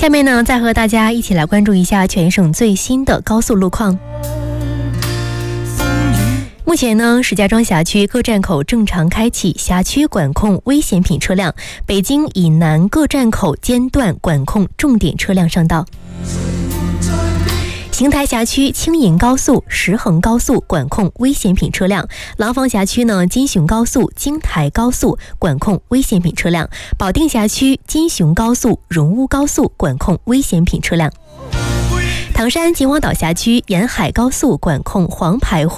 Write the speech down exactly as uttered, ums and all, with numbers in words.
下面呢，再和大家一起来关注一下全省最新的高速路况。目前呢，石家庄辖区各站口正常开启辖区管控危险品车辆，北京以南各站口间断管控重点车辆上道。邢台辖区青银高速、石衡高速管控危险品车辆，廊坊辖区呢金雄高速、京台高速管控危险品车辆，保定辖区金雄高速、荣乌高速管控危险品车辆。唐山秦皇岛辖区沿海高速管控黄牌